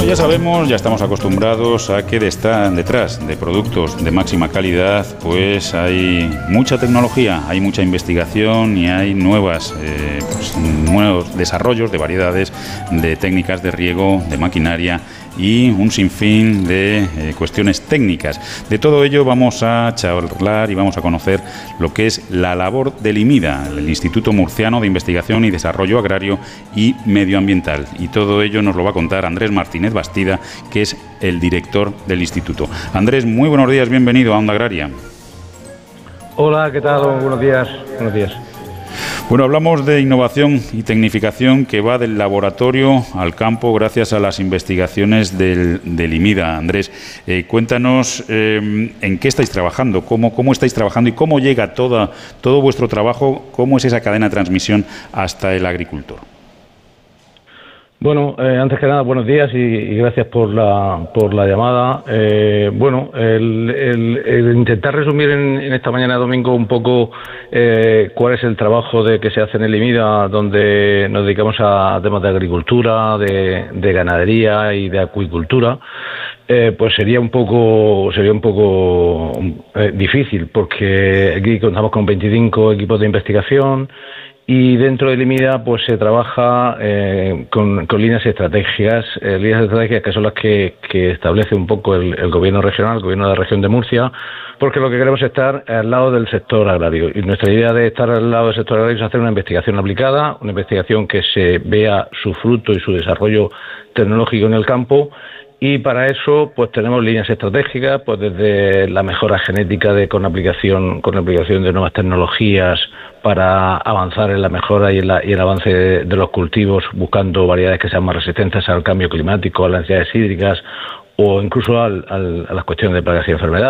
Bueno, ya sabemos, ya estamos acostumbrados a que detrás de productos de máxima calidad, pues hay mucha tecnología, hay mucha investigación y hay nuevos desarrollos de variedades de técnicas de riego, de maquinaria y un sinfín de cuestiones técnicas. De todo ello vamos a charlar y vamos a conocer lo que es la labor del IMIDA, el Instituto Murciano de Investigación y Desarrollo Agrario y Medioambiental. Y todo ello nos lo va a contar Andrés Martínez Bastida, que es el director del instituto. Andrés, muy buenos días, bienvenido a Onda Agraria. Hola, ¿qué tal? Buenos días. Buenos días. Bueno, hablamos de innovación y tecnificación que va del laboratorio al campo gracias a las investigaciones del IMIDA. Andrés, cuéntanos en qué estáis trabajando, cómo estáis trabajando y cómo llega todo vuestro trabajo, cómo es esa cadena de transmisión hasta el agricultor. Bueno, antes que nada, buenos días y gracias por la llamada. El intentar resumir en esta mañana de domingo un poco cuál es el trabajo que se hace en el IMIDA, donde nos dedicamos a temas de agricultura, de ganadería y de acuicultura, pues sería un poco difícil, porque aquí contamos con 25 equipos de investigación. Y dentro del IMIDA pues se trabaja con líneas estratégicas que son las que establece un poco el gobierno regional, el gobierno de la región de Murcia, porque lo que queremos es estar al lado del sector agrario. Y nuestra idea de estar al lado del sector agrario es hacer una investigación aplicada, una investigación que se vea su fruto y su desarrollo tecnológico en el campo. Y para eso pues tenemos líneas estratégicas, pues desde la mejora genética con aplicación de nuevas tecnologías para avanzar en la mejora y el avance de los cultivos, buscando variedades que sean más resistentes al cambio climático, a las necesidades hídricas o incluso a las cuestiones de plagas y enfermedades.